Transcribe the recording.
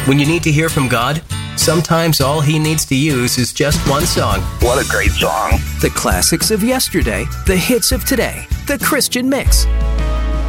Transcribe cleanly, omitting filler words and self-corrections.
When you need to hear from God, sometimes all He needs to use is just one song. What a great song. The classics of yesterday, the hits of today, the Christian mix.